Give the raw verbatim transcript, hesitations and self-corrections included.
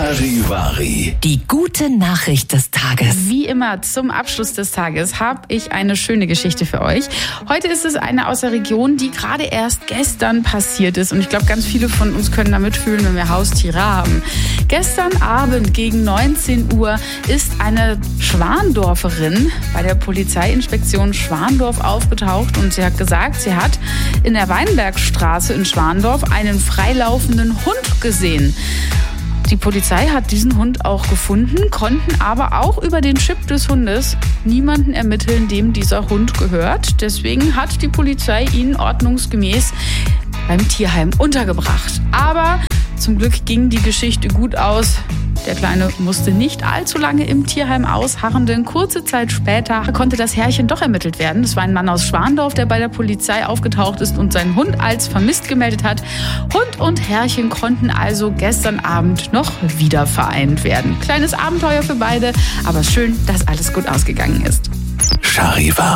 Charivari. Die gute Nachricht des Tages. Wie immer zum Abschluss des Tages habe ich eine schöne Geschichte für euch. Heute ist es eine aus der Region, die gerade erst gestern passiert ist. Und ich glaube, ganz viele von uns können da mitfühlen, wenn wir Haustiere haben. Gestern Abend gegen neunzehn Uhr ist eine Schwandorferin bei der Polizeiinspektion Schwandorf aufgetaucht und sie hat gesagt, sie hat in der Weinbergstraße in Schwandorf einen freilaufenden Hund gesehen. Die Polizei hat diesen Hund auch gefunden, konnten aber auch über den Chip des Hundes niemanden ermitteln, dem dieser Hund gehört. Deswegen hat die Polizei ihn ordnungsgemäß beim Tierheim untergebracht. Aber zum Glück ging die Geschichte gut aus. Der Kleine musste nicht allzu lange im Tierheim ausharren, denn kurze Zeit später konnte das Herrchen doch ermittelt werden. Das war ein Mann aus Schwandorf, der bei der Polizei aufgetaucht ist und seinen Hund als vermisst gemeldet hat. Hund und Herrchen konnten also gestern Abend noch wieder vereint werden. Kleines Abenteuer für beide, aber schön, dass alles gut ausgegangen ist. Charivari.